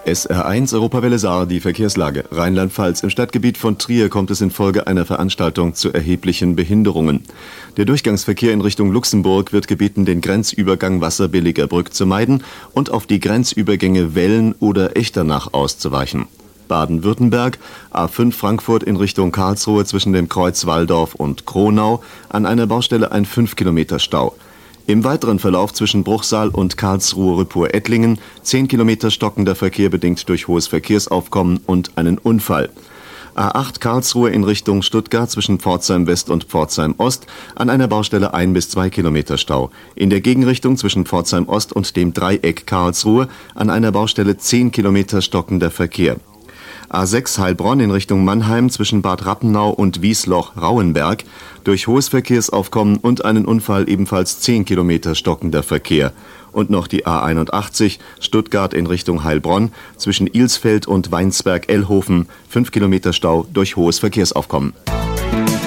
SR1 Europawelle Saar, die Verkehrslage. Rheinland-Pfalz. Im Stadtgebiet von Trier kommt es infolge einer Veranstaltung zu erheblichen Behinderungen. Der Durchgangsverkehr in Richtung Luxemburg wird gebeten, den Grenzübergang Wasserbilliger Brück zu meiden und auf die Grenzübergänge Wellen oder Echternach auszuweichen. Baden-Württemberg, A5 Frankfurt in Richtung Karlsruhe zwischen dem Kreuz Walldorf und Kronau, an einer Baustelle ein 5 Kilometer Stau. Im weiteren Verlauf zwischen Bruchsal und Karlsruhe-Rüppur-Ettlingen 10 Kilometer stockender Verkehr bedingt durch hohes Verkehrsaufkommen und einen Unfall. A8 Karlsruhe in Richtung Stuttgart zwischen Pforzheim West und Pforzheim Ost, an einer Baustelle 1 bis 2 Kilometer Stau. In der Gegenrichtung zwischen Pforzheim Ost und dem Dreieck Karlsruhe, an einer Baustelle 10 Kilometer stockender Verkehr. A6 Heilbronn in Richtung Mannheim zwischen Bad Rappenau und Wiesloch-Rauenberg durch hohes Verkehrsaufkommen und einen Unfall ebenfalls 10 Kilometer stockender Verkehr. Und noch die A81 Stuttgart in Richtung Heilbronn zwischen Ilsfeld und Weinsberg-Ellhofen 5 Kilometer Stau durch hohes Verkehrsaufkommen.